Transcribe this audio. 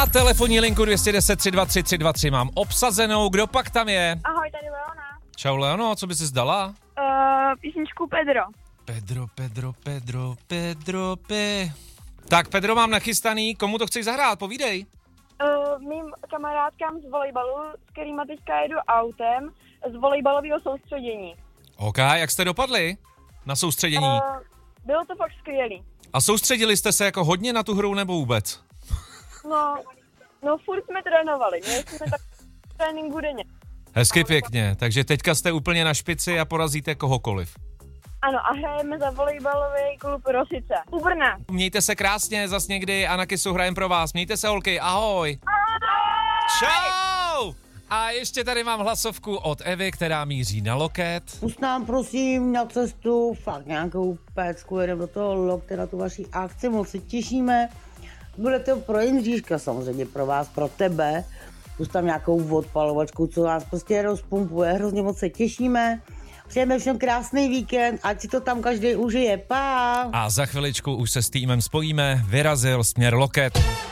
telefonní linku 210 323 323 mám obsazenou. Kdo pak tam je? Ahoj, tady Leona. Čau Leono, co by si zdala? Písničku Pedro. Tak Pedro mám nachystaný, komu to chceš zahrát, povídej. Mým kamarádkám z volejbalu, s kterýma teďka jedu autem, z volejbalového soustředění. OK, jak jste dopadli na soustředění? Bylo to fakt skvělý. A soustředili jste se jako hodně na tu hru nebo vůbec? No furt jsme trénovali, měli jsme tak tréninku denně. Hezky pěkně, takže teďka jste úplně na špici a porazíte kohokoliv. Ano, a hrajeme za volejbalový klub Rosice. U Brna. Mějte se krásně, zas někdy a na Kissu hrajem pro vás. Mějte se, holky, ahoj. Čau! A ještě tady mám hlasovku od Evy, která míří na loket. Pust nám prosím na cestu fakt nějakou pécku, jedeme do toho lokte na tu vaši akci, moc se těšíme. Bude to pro Jindříška samozřejmě, pro vás, pro tebe. Pust tam nějakou odpalovačku, co nás prostě rozpumpuje, hrozně moc se těšíme. Přejeme všem krásný víkend, ať si to tam každý užije, pa! A za chviličku už se s týmem spojíme, vyrazil směr loket.